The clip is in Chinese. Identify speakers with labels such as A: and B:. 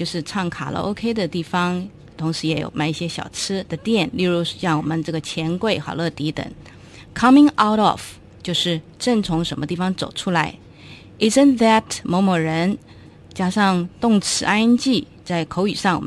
A: 就是唱卡拉 OK 的地方，同时也有卖一些小吃的店，例如像我们这个钱柜、好乐迪等。Coming out of 就是正从什么地方走出来。Isn't that 某某人加上动词 ing， 在口语上